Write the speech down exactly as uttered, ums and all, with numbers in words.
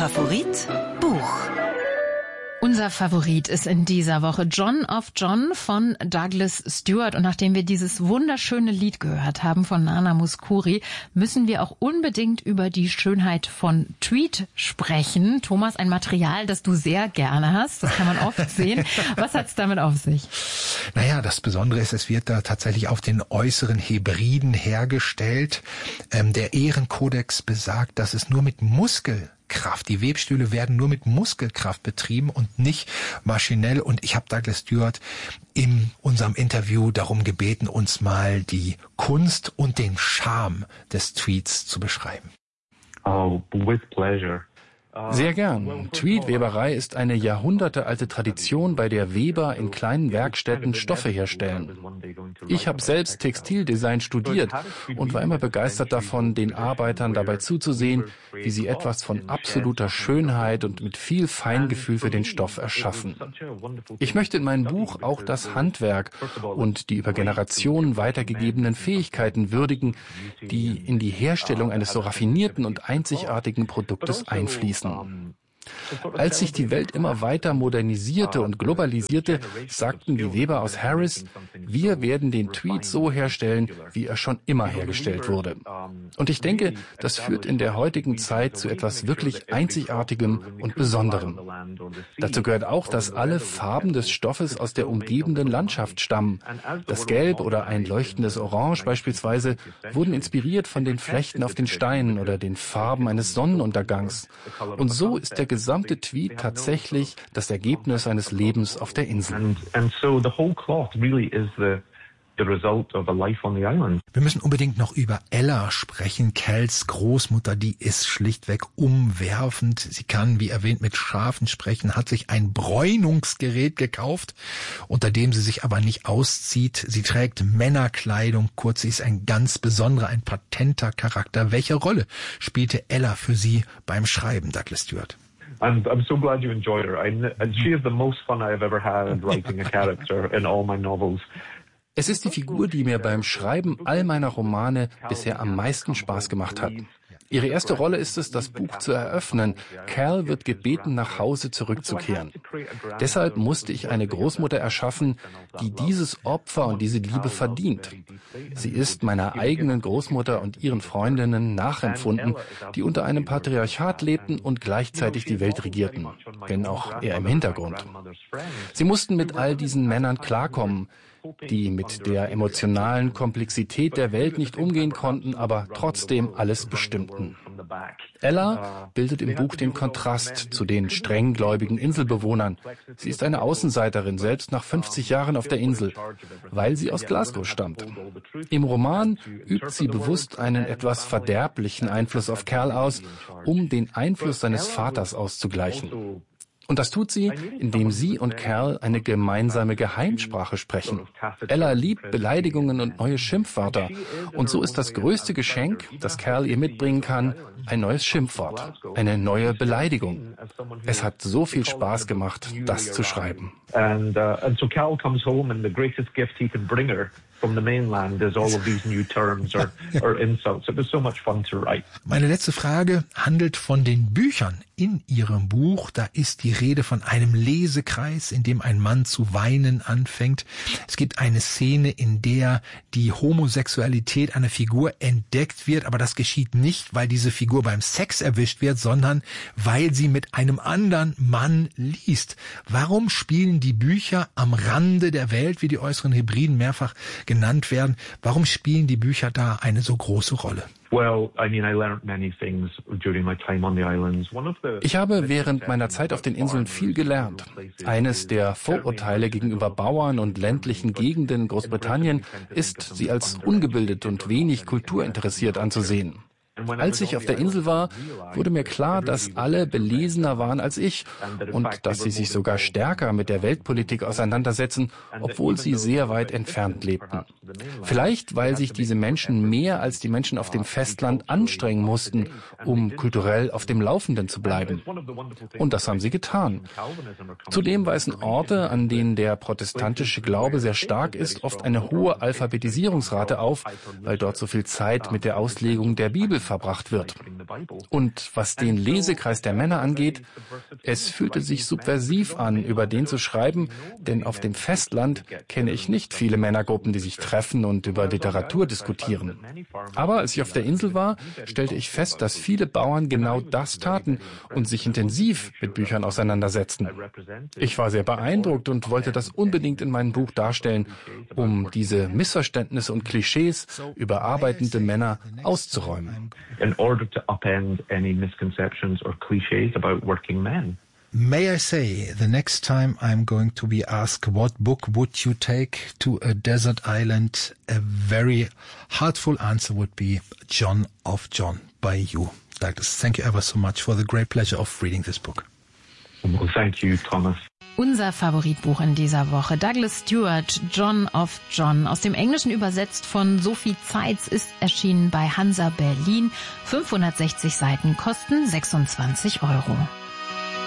Favorit Buch. Unser Favorit ist in dieser Woche John of John von Douglas Stewart. Und nachdem wir dieses wunderschöne Lied gehört haben von Nana Mouskouri, müssen wir auch unbedingt über die Schönheit von Tweed sprechen. Thomas, ein Material, das du sehr gerne hast. Das kann man oft sehen. Was hat's damit auf sich? Naja, das Besondere ist, es wird da tatsächlich auf den äußeren Hebriden hergestellt. Ähm, der Ehrenkodex besagt, dass es nur mit Muskel Kraft. Die Webstühle werden nur mit Muskelkraft betrieben und nicht maschinell. Und ich habe Douglas Stewart in unserem Interview darum gebeten, uns mal die Kunst und den Charme des Tweeds zu beschreiben. Oh, with pleasure. Sehr gern. Tweed-Weberei ist eine jahrhundertealte Tradition, bei der Weber in kleinen Werkstätten Stoffe herstellen. Ich habe selbst Textildesign studiert und war immer begeistert davon, den Arbeitern dabei zuzusehen, wie sie etwas von absoluter Schönheit und mit viel Feingefühl für den Stoff erschaffen. Ich möchte in meinem Buch auch das Handwerk und die über Generationen weitergegebenen Fähigkeiten würdigen, die in die Herstellung eines so raffinierten und einzigartigen Produktes einfließen. Als sich die Welt immer weiter modernisierte und globalisierte, sagten die Weber aus Harris, wir werden den Tweed so herstellen, wie er schon immer hergestellt wurde. Und ich denke, das führt in der heutigen Zeit zu etwas wirklich Einzigartigem und Besonderem. Dazu gehört auch, dass alle Farben des Stoffes aus der umgebenden Landschaft stammen. Das Gelb oder ein leuchtendes Orange beispielsweise wurden inspiriert von den Flechten auf den Steinen oder den Farben eines Sonnenuntergangs. Und so ist der gesamte Tweed tatsächlich das Ergebnis eines Lebens auf der Insel. And, and so the whole cloth really is the the result of a life on the island. Wir müssen unbedingt noch über Ella sprechen. Cals Großmutter, die ist schlichtweg umwerfend. Sie kann, wie erwähnt, mit Schafen sprechen, hat sich ein Bräunungsgerät gekauft, unter dem sie sich aber nicht auszieht. Sie trägt Männerkleidung, kurz, sie ist ein ganz besonderer, ein patenter Charakter. Welche Rolle spielte Ella für Sie beim Schreiben, Douglas Stewart? I'm, I'm so glad you enjoyed her. I, and she is the most fun I've ever had writing a character in all my novels. Es ist die Figur, die mir beim Schreiben all meiner Romane bisher am meisten Spaß gemacht hat. Ihre erste Rolle ist es, das Buch zu eröffnen. Cal wird gebeten, nach Hause zurückzukehren. Deshalb musste ich eine Großmutter erschaffen, die dieses Opfer und diese Liebe verdient. Sie ist meiner eigenen Großmutter und ihren Freundinnen nachempfunden, die unter einem Patriarchat lebten und gleichzeitig die Welt regierten, wenn auch eher im Hintergrund. Sie mussten mit all diesen Männern klarkommen, die mit der emotionalen Komplexität der Welt nicht umgehen konnten, aber trotzdem alles bestimmten. Ella bildet im Buch den Kontrast zu den strenggläubigen Inselbewohnern. Sie ist eine Außenseiterin, selbst nach fünfzig Jahren auf der Insel, weil sie aus Glasgow stammt. Im Roman übt sie bewusst einen etwas verderblichen Einfluss auf Cal aus, um den Einfluss seines Vaters auszugleichen. Und das tut sie, indem sie und Cal eine gemeinsame Geheimsprache sprechen. Ella liebt Beleidigungen und neue Schimpfwörter. Und so ist das größte Geschenk, das Cal ihr mitbringen kann, ein neues Schimpfwort, eine neue Beleidigung. Es hat so viel Spaß gemacht, das zu schreiben. And, uh, and so Cal comes home and the greatest gift he can bring her from the mainland is all of these new terms or, or insults. It was so much fun to write. Meine letzte Frage handelt von den Büchern in Ihrem Buch. Da ist die Rede von einem Lesekreis, in dem ein Mann zu weinen anfängt. Es gibt eine Szene, in der die Homosexualität einer Figur entdeckt wird, aber das geschieht nicht, weil diese Figur beim Sex erwischt wird, sondern weil sie mit einem anderen Mann liest. Warum spielen die Bücher am Rande der Welt, wie die äußeren Hebriden mehrfach genannt werden? Warum spielen die Bücher da eine so große Rolle? Ich habe während meiner Zeit auf den Inseln viel gelernt. Eines der Vorurteile gegenüber Bauern und ländlichen Gegenden in Großbritannien ist, sie als ungebildet und wenig kulturinteressiert anzusehen. Als ich auf der Insel war, wurde mir klar, dass alle belesener waren als ich und dass sie sich sogar stärker mit der Weltpolitik auseinandersetzen, obwohl sie sehr weit entfernt lebten. Vielleicht, weil sich diese Menschen mehr als die Menschen auf dem Festland anstrengen mussten, um kulturell auf dem Laufenden zu bleiben. Und das haben sie getan. Zudem weisen Orte, an denen der protestantische Glaube sehr stark ist, oft eine hohe Alphabetisierungsrate auf, weil dort so viel Zeit mit der Auslegung der Bibel verbracht wird. Und was den Lesekreis der Männer angeht, es fühlte sich subversiv an, über den zu schreiben, denn auf dem Festland kenne ich nicht viele Männergruppen, die sich treffen und über Literatur diskutieren. Aber als ich auf der Insel war, stellte ich fest, dass viele Bauern genau das taten und sich intensiv mit Büchern auseinandersetzten. Ich war sehr beeindruckt und wollte das unbedingt in meinem Buch darstellen, um diese Missverständnisse und Klischees über arbeitende Männer auszuräumen. In order to upend any misconceptions or cliches about working men. May I say, the next time I'm going to be asked what book would you take to a desert island, a very heartful answer would be John of John by you. Douglas, thank you ever so much for the great pleasure of reading this book. Well, thank you, Thomas. Unser Favoritbuch in dieser Woche, Douglas Stewart, John of John, aus dem Englischen übersetzt von Sophie Zeitz, ist erschienen bei Hansa Berlin. fünfhundertsechzig Seiten kosten sechsundzwanzig Euro.